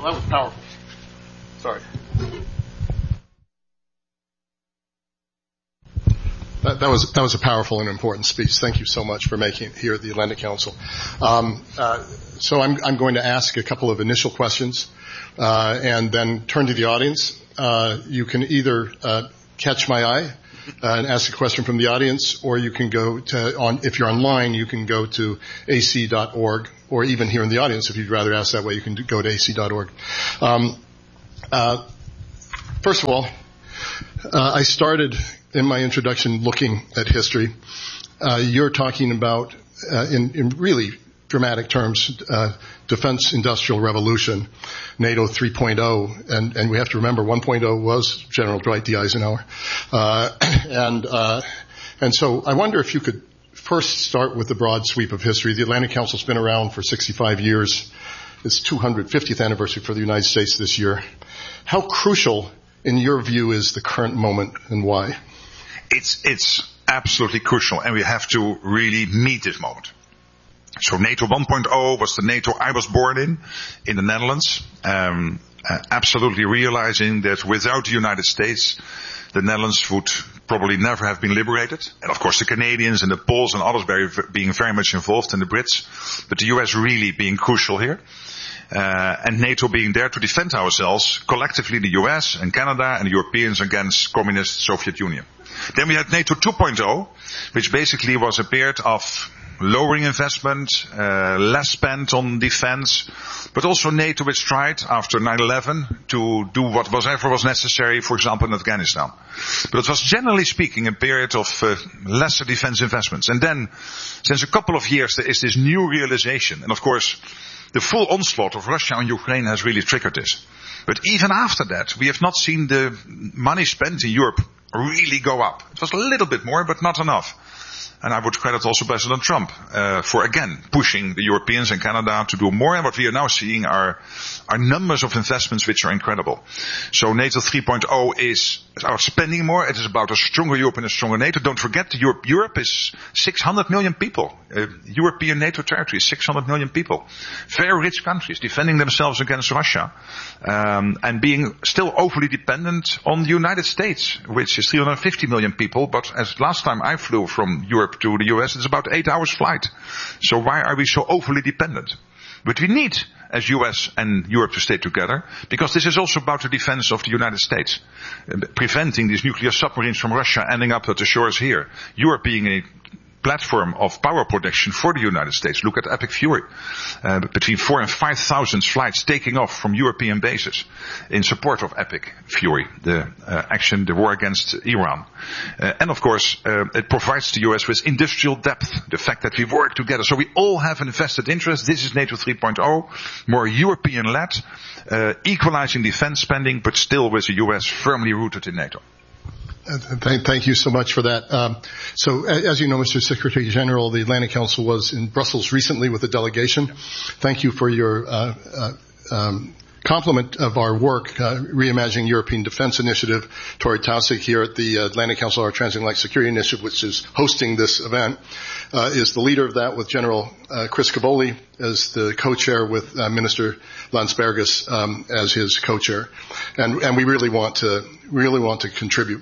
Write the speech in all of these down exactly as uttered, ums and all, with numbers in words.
that was powerful. Sorry. That, that was that was a powerful and important speech. Thank you so much for making it here at the Atlantic Council. Um, uh, so I'm I'm going to ask a couple of initial questions, uh, and then turn to the audience. Uh, you can either uh, catch my eye uh, and ask a question from the audience, or you can go to on if you're online, you can go to a c dot org, or even here in the audience, if you'd rather ask that way, you can go to a c dot org. Um, uh, first of all, uh, I started in my introduction looking at history. Uh, you're talking about, uh, in, in really dramatic terms, uh, defense industrial revolution, NATO three point oh, and, and we have to remember one point oh was General Dwight D. Eisenhower. Uh, and, uh, and so I wonder if you could first start with the broad sweep of history. The Atlantic Council's been around for sixty-five years. It's two hundred fiftieth anniversary for the United States this year. How crucial, in your view, is the current moment, and why? It's, it's absolutely crucial, and we have to really meet this moment. So NATO one point oh was the NATO I was born in, in the Netherlands, um, uh, absolutely realizing that without the United States, the Netherlands would probably never have been liberated. And of course the Canadians and the Poles and others very, being very much involved, and the Brits, but the U S really being crucial here. Uh, and NATO being there to defend ourselves, collectively the U S and Canada and the Europeans against communist Soviet Union. Then we had NATO two point oh, which basically was a period of lowering investment, uh, less spent on defense, but also NATO which tried after nine eleven to do whatever was necessary, for example in Afghanistan. But it was generally speaking a period of uh, lesser defense investments. And then, since a couple of years, there is this new realization, and of course, the full onslaught of Russia on Ukraine has really triggered this. But even after that, we have not seen the money spent in Europe really go up. It was a little bit more, but not enough. And I would credit also President Trump uh, for, again, pushing the Europeans and Canada to do more. And what we are now seeing are, are numbers of investments which are incredible. So NATO three point oh is our spending more. It is about a stronger Europe and a stronger NATO. Don't forget, Europe, Europe is six hundred million people. Uh, European NATO territory is six hundred million people. Very rich countries defending themselves against Russia. Um, and being still overly dependent on the United States, which is three hundred fifty million people. But as last time I flew from Europe to the U S, it's about eight hours flight. So why are we so overly dependent? But we need, as U S and Europe, to stay together, because this is also about the defense of the United States, uh, preventing these nuclear submarines from Russia ending up at the shores here. Europe being a platform of power production for the United States. Look at Epic Fury. Uh, between four and five thousand flights taking off from European bases in support of Epic Fury, the uh, action, the war against Iran. Uh, and of course, uh, it provides the U S with industrial depth, the fact that we work together. So we all have an invested interest. This is NATO three point oh, more European-led, uh, equalizing defense spending, but still with the U S firmly rooted in NATO. Thank, thank you so much for that. Um, so, as you know, Mister Secretary General, the Atlantic Council was in Brussels recently with a delegation. Thank you for your uh, uh, um, compliment of our work, uh, Reimagining European Defense Initiative. Tori Taussig here at the Atlantic Council, our Transatlantic Security Initiative, which is hosting this event, uh, is the leader of that, with General uh, Chris Cavoli as the co-chair, with uh, Minister Landsbergis um, as his co-chair, and, and we really want to really want to contribute.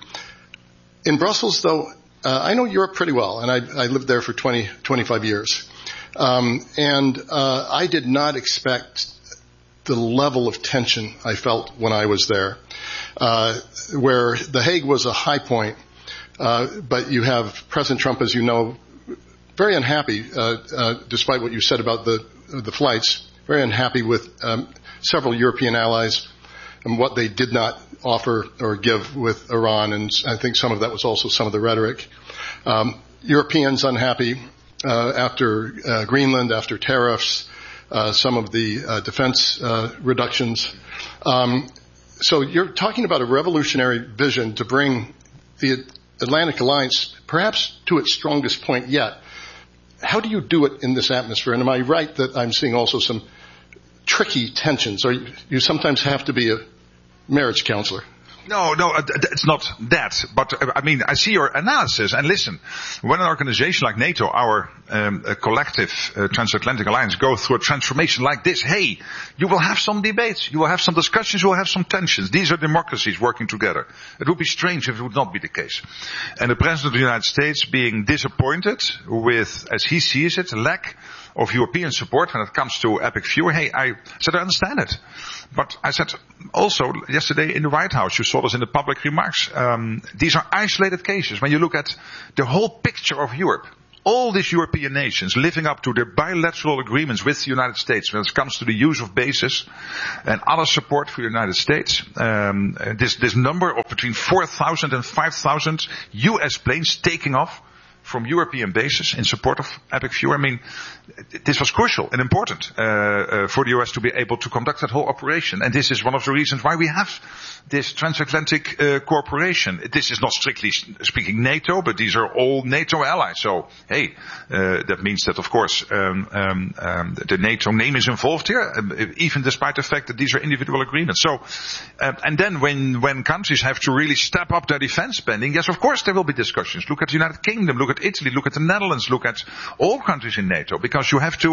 In Brussels, though, uh, I know Europe pretty well, and I, I lived there for twenty, twenty-five years. Um, and uh, I did not expect the level of tension I felt when I was there, uh, where The Hague was a high point, uh, but you have President Trump, as you know, very unhappy, uh, uh, despite what you said about the the flights, very unhappy with um, several European allies and what they did not offer or give with Iran, and I think some of that was also some of the rhetoric. Um, Europeans unhappy uh, after uh, Greenland, after tariffs, uh, some of the uh, defense uh, reductions. Um, so you're talking about a revolutionary vision to bring the Atlantic Alliance perhaps to its strongest point yet. How do you do it in this atmosphere? And am I right that I'm seeing also some tricky tensions, or you sometimes have to be a marriage counselor? No, no, it's not that. But, I mean, I see your analysis. And listen, when an organization like NATO, our um, collective uh, transatlantic alliance, go through a transformation like this, hey, you will have some debates, you will have some discussions, you will have some tensions. These are democracies working together. It would be strange if it would not be the case. And the President of the United States being disappointed with, as he sees it, lack of European support when it comes to Epic Viewer. Hey, I said I understand it. But I said also yesterday in the White House, you saw this in the public remarks, um, these are isolated cases. When you look at the whole picture of Europe, all these European nations living up to their bilateral agreements with the United States when it comes to the use of bases and other support for the United States, um, this, this number of between four thousand and five thousand U S planes taking off from European bases in support of Epic Viewer. I mean, this was crucial and important uh, uh, for the U S to be able to conduct that whole operation. And this is one of the reasons why we have this transatlantic uh, cooperation. This is not strictly speaking NATO, but these are all NATO allies. So, hey, uh, that means that, of course, um, um, um, the NATO name is involved here, um, even despite the fact that these are individual agreements. So, um, and then when, when countries have to really step up their defense spending, yes, of course, there will be discussions. Look at the United Kingdom, look at Italy, look at the Netherlands, look at all countries in NATO, because you have to